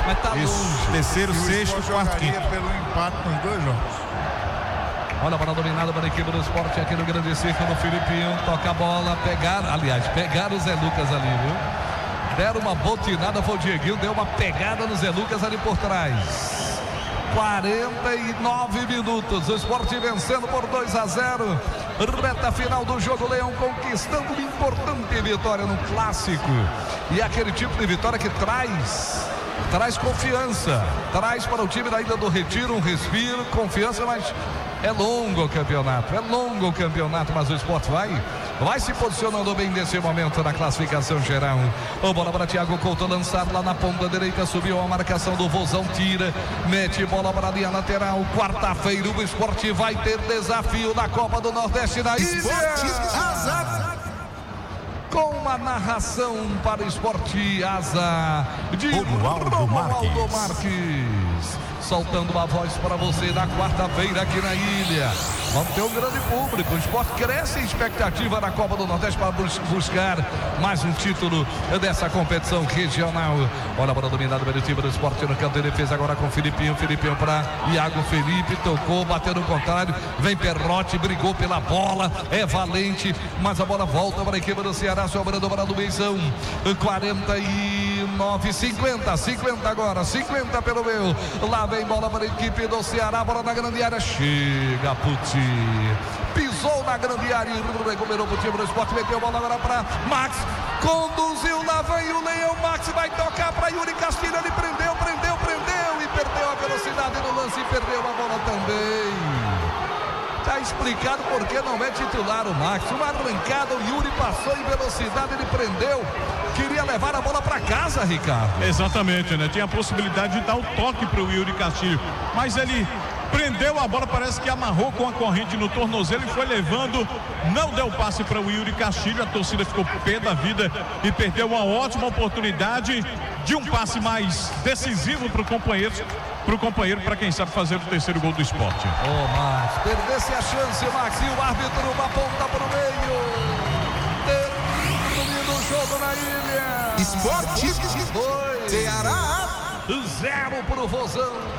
Mas tá longe. Terceiro, sexto, quarto, quinto. Pelo empate nos dois jogos. Olha a bola dominada para a equipe do Sport aqui no grande círculo. Filipinho toca a bola, pegaram o Zé Lucas ali, viu? Deram uma botinada, foi o Dieguinho, deu uma pegada no Zé Lucas ali por trás. 49 minutos, o Sport vencendo por 2-0. Reta final do jogo, Leão conquistando uma importante vitória no clássico. E é aquele tipo de vitória que traz confiança, traz para o time da Ilha do Retiro um respiro, confiança, mas é longo o campeonato, mas o Sport vai se posicionando bem nesse momento na classificação geral. A bola para Thiago Couto, lançado lá na ponta direita, subiu a marcação do Vozão, tira, mete bola para a linha lateral. Quarta-feira o Sport vai ter desafio na Copa do Nordeste na ilha. Com uma narração para o Esporte Asa de Romualdo Marques. Soltando uma voz para você na quarta-feira aqui na ilha. Vamos ter um grande público. O Sport cresce em expectativa na Copa do Nordeste para buscar mais um título dessa competição regional. Olha a bola dominada pelo time do Sport no campo de defesa agora com o Filipinho. Filipinho para Iago Felipe, tocou, bateu no contrário. Vem Perrotti, brigou pela bola, é valente, mas a bola volta para a equipe do Ceará, sobrando para a Luizão. 49, 50 agora, 50 pelo meio. Lá vem bola para a equipe do Ceará, bola na grande área, chega Puti, pisou na grande área e recuperou para o time do Sport, meteu a bola agora para Max, conduziu, lá vem o Leão, Max vai tocar para Yuri Castilho, ele prendeu e perdeu a velocidade no lance e perdeu a bola também. Está explicado porque não é titular o Max. Uma arrancada, o Yuri passou em velocidade, ele prendeu. Queria levar a bola para casa, Ricardo. Exatamente, né? Tinha a possibilidade de dar o toque para o Yuri Castilho, mas ele prendeu a bola, parece que amarrou com a corrente no tornozelo e foi levando, não deu passe para o Yuri Castilho. A torcida ficou pé da vida e perdeu uma ótima oportunidade de um passe mais decisivo para o companheiro, para quem sabe fazer o terceiro gol do Sport. Max, perdesse a chance, Max, e o árbitro aponta para o meio. Termina o jogo na ilha. Sport 2, Ceará 0 para o Vozão.